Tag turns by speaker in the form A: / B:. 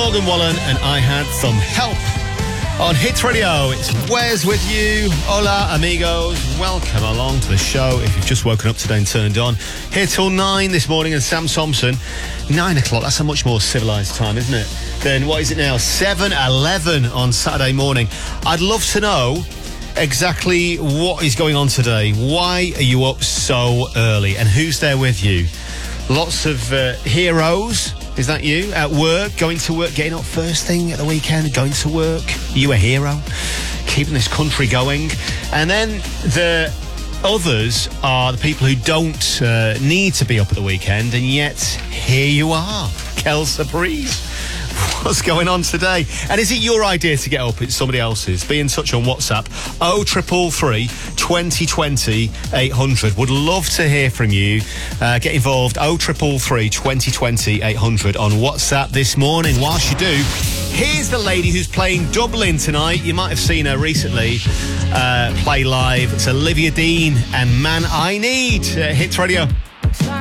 A: Morgan Wallen, and I Had Some Help. On Hits Radio, it's Wes with you. Hola, amigos. Welcome along to the show. If you've just woken up today and turned on, here till 9 this morning, and Sam Thompson, 9 o'clock. That's a much more civilised time, isn't it? Then what is it now? 7:11 on Saturday morning. I'd love to know exactly what is going on today. Why are you up so early? And who's there with you? Lots of heroes. Is that you? At work, going to work, getting up first thing at the weekend, going to work. Are you a hero? Keeping this country going. And then the others are the people who don't need to be up at the weekend, and yet here you are, Kelsa Breeze. What's going on today? And is it your idea to get up? It's somebody else's. Be in touch on WhatsApp 0333 2020 800. Would love to hear from you. Get involved 0333 2020 800 on WhatsApp this morning. Whilst you do, here's the lady who's playing Dublin tonight. You might have seen her recently play live. It's Olivia Dean and Man I Need. Hits Radio.